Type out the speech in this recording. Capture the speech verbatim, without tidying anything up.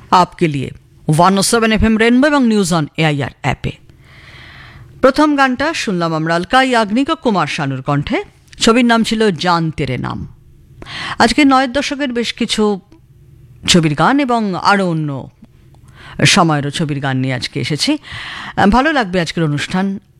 आपके लिए ওয়ান ও seven F M rainbow এবং নিউজ অন এআইআর অ্যাপে। প্রথম গানটা শুনলাম আমরা অলকা ইয়াগনিক ও কুমার শানুর কণ্ঠে। ছবির নাম ছিল জান তেরে নাম। আজকে নয়ের দশকের বেশ কিছু ছবির গান এবং আরও অন্য সময়েরও ছবির গান নিয়ে আজকে এসেছি। ভালো লাগবে আজকের অনুষ্ঠান।